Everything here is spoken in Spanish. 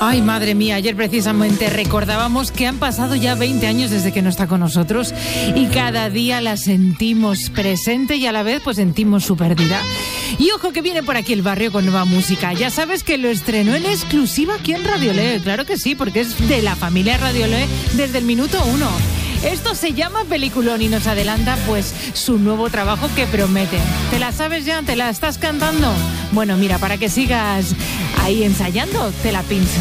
Ay, madre mía, ayer precisamente recordábamos que han pasado ya 20 años desde que no está con nosotros y cada día la sentimos presente y a la vez pues sentimos su pérdida. Y ojo que viene por aquí el barrio con nueva música. Ya sabes que lo estrenó en exclusiva aquí en Radiolé. Claro que sí, porque es de la familia Radiolé desde el minuto 1. Esto se llama Peliculón y nos adelanta pues su nuevo trabajo que promete. ¿Te la sabes ya? ¿Te la estás cantando? Bueno, mira, para que sigas ahí ensayando, te la pincho.